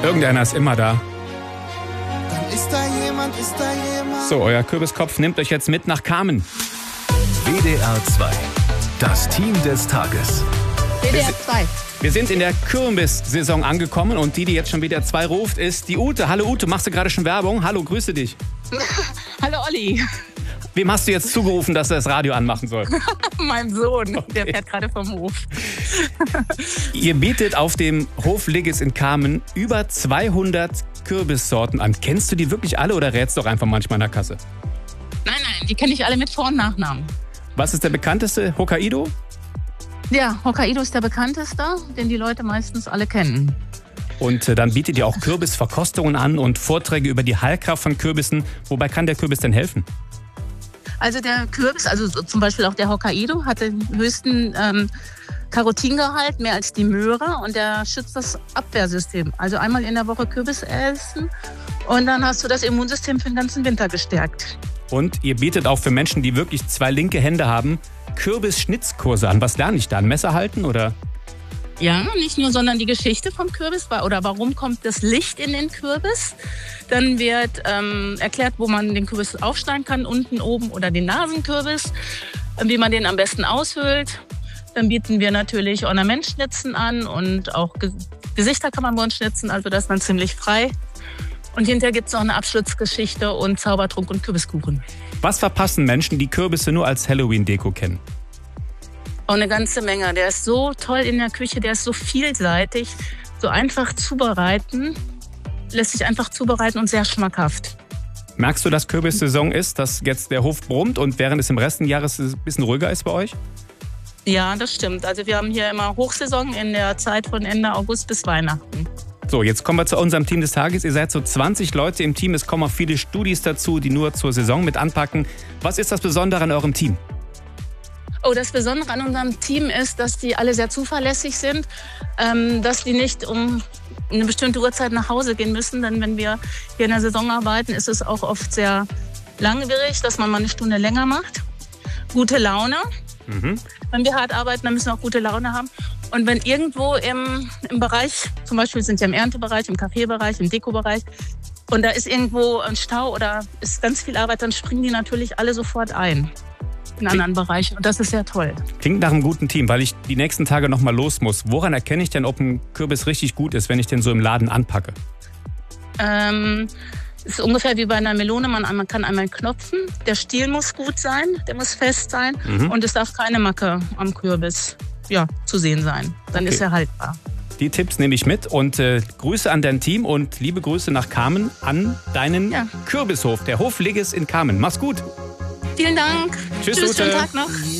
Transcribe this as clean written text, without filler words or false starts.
Irgendeiner ist immer da. Ist da jemand, ist da jemand? So, euer Kürbiskopf nimmt euch jetzt mit nach Kamen. WDR 2. Das Team des Tages. WDR 2. Wir sind in der Kirmes-Saison angekommen und die jetzt schon WDR 2 ruft, ist die Ute. Hallo Ute, machst du gerade schon Werbung? Hallo, grüße dich. Hallo Olli. Wem hast du jetzt zugerufen, dass er das Radio anmachen soll? Mein Sohn, der fährt gerade vom Hof. Ihr bietet auf dem Hof Ligges in Kamen über 200 Kürbissorten an. Kennst du die wirklich alle oder rätst du auch einfach manchmal in der Kasse? Nein, die kenne ich alle mit Vor- und Nachnamen. Was ist der bekannteste? Hokkaido? Ja, Hokkaido ist der bekannteste, den die Leute meistens alle kennen. Und dann bietet ihr auch Kürbisverkostungen an und Vorträge über die Heilkraft von Kürbissen. Wobei kann der Kürbis denn helfen? Also der Kürbis, also zum Beispiel auch der Hokkaido, hat den höchsten Carotingehalt, mehr als die Möhre, und der schützt das Abwehrsystem. Also einmal in der Woche Kürbis essen und dann hast du das Immunsystem für den ganzen Winter gestärkt. Und ihr bietet auch für Menschen, die wirklich 2 linke Hände haben, Kürbisschnitzkurse an. Was lerne ich da? Ein Messer halten oder? Ja, nicht nur, sondern die Geschichte vom Kürbis oder warum kommt das Licht in den Kürbis. Dann wird erklärt, wo man den Kürbis aufschneiden kann, unten, oben oder den Nasenkürbis, wie man den am besten aushöhlt. Dann bieten wir natürlich Ornamentschnitzen an und auch Gesichter kann man bei uns schnitzen, also das ist dann ziemlich frei. Und hinterher gibt es noch eine Abschlussgeschichte und Zaubertrunk und Kürbiskuchen. Was verpassen Menschen, die Kürbisse nur als Halloween-Deko kennen? Auch eine ganze Menge. Der ist so toll in der Küche, der ist so vielseitig, so einfach zubereiten, lässt sich einfach zubereiten und sehr schmackhaft. Merkst du, dass Kürbissaison ist, dass jetzt der Hof brummt und während es im Rest des Jahres ein bisschen ruhiger ist bei euch? Ja, das stimmt. Also wir haben hier immer Hochsaison in der Zeit von Ende August bis Weihnachten. So, jetzt kommen wir zu unserem Team des Tages. Ihr seid so 20 Leute im Team. Es kommen auch viele Studis dazu, die nur zur Saison mit anpacken. Was ist das Besondere an eurem Team? Oh, das Besondere an unserem Team ist, dass die alle sehr zuverlässig sind, dass die nicht um eine bestimmte Uhrzeit nach Hause gehen müssen. Denn wenn wir hier in der Saison arbeiten, ist es auch oft sehr langwierig, dass man mal eine Stunde länger macht. Gute Laune. Wenn wir hart arbeiten, dann müssen wir auch gute Laune haben. Und wenn irgendwo im Bereich, zum Beispiel sind wir im Erntebereich, im Kaffeebereich, im Dekobereich, und da ist irgendwo ein Stau oder ist ganz viel Arbeit, dann springen die natürlich alle sofort ein in anderen Bereichen. Und das ist sehr toll. Klingt nach einem guten Team, weil ich die nächsten Tage noch mal los muss. Woran erkenne ich denn, ob ein Kürbis richtig gut ist, wenn ich den so im Laden anpacke? Ist ungefähr wie bei einer Melone. Man kann einmal knopfen. Der Stiel muss gut sein, der muss fest sein. Und es darf keine Macke am Kürbis zu sehen sein. Dann ist er haltbar. Die Tipps nehme ich mit und Grüße an dein Team und liebe Grüße nach Kamen an deinen Kürbishof, der Hof Ligges in Kamen. Mach's gut. Vielen Dank. Tschüss, Tschüss, Ute. schönen Tag noch.